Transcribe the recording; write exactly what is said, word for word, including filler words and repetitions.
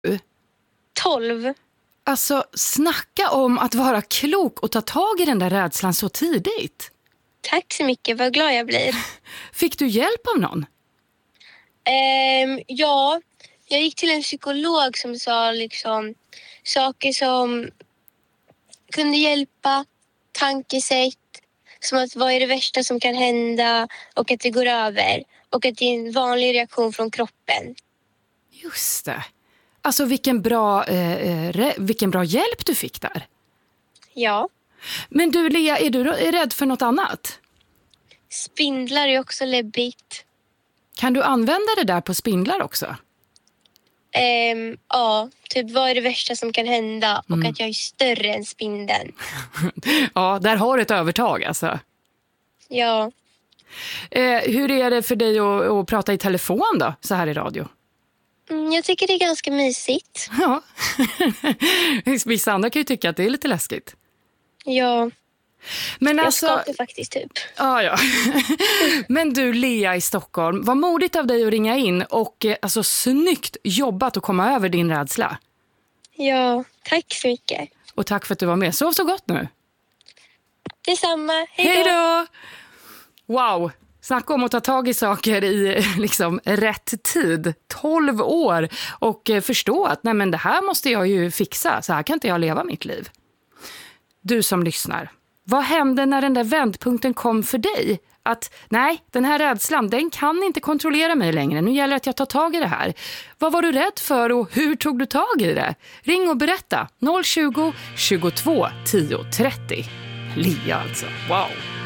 tolv. Alltså, snacka om att vara klok och ta tag i den där rädslan så tidigt. Tack så mycket, vad glad jag blir. Fick du hjälp av någon? Um, ja, jag gick till en psykolog som sa liksom saker som kunde hjälpa, tankesätt, som att vad är det värsta som kan hända och att det går över och att det är en vanlig reaktion från kroppen. Just det. Alltså vilken bra, eh, re, vilken bra hjälp du fick där. Ja. Men du Lea, är du är rädd för något annat? Spindlar är också läbbigt. Kan du använda det där på spindlar också? Um, ja, typ vad är det värsta som kan hända och Mm. att jag är större än spindeln. Ja, där har du ett övertag alltså. Ja. Eh, hur är det för dig att, att prata i telefon då, så här i radio? Mm, jag tycker det är ganska mysigt. Ja, vissa andra kan ju tycka att det är lite läskigt. Ja, Men jag alltså, skakar faktiskt typ. ja, ja. Men du Lea i Stockholm, vad modigt av dig att ringa in och eh, alltså snyggt jobbat att komma över din rädsla. Ja, tack så mycket. Och tack för att du var med. Sov så gott nu. Detsamma, hej då. Hej då! Wow, snacka om att ta tag i saker i liksom rätt tid. tolv år och eh, förstå att nej, men det här måste jag ju fixa. Så här kan inte jag leva mitt liv. Du som lyssnar, vad hände när den där vändpunkten kom för dig? Att nej, den här rädslan, den kan inte kontrollera mig längre. Nu gäller det att jag tar tag i det här. Vad var du rädd för och hur tog du tag i det? Ring och berätta. noll tjugo, tjugotvå, tio trettio. Lea alltså, wow.